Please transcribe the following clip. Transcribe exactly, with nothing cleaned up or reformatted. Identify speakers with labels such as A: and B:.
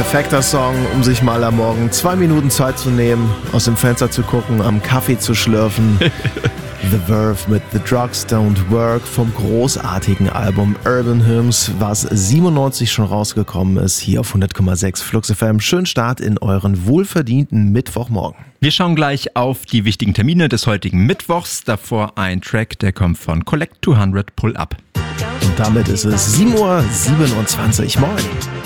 A: perfekter Song, um sich mal am Morgen zwei Minuten Zeit zu nehmen, aus dem Fenster zu gucken, am Kaffee zu schlürfen. The Verve mit The Drugs Don't Work vom großartigen Album Urban Hymns, was siebenundneunzig schon rausgekommen ist, hier auf hundert Komma sechs Flux F M. Schönen Start in euren wohlverdienten Mittwochmorgen.
B: Wir schauen gleich auf die wichtigen Termine des heutigen Mittwochs. Davor ein Track, der kommt von Collect zweihundert Pull Up.
A: Und damit ist es sieben Uhr siebenundzwanzig. Moin.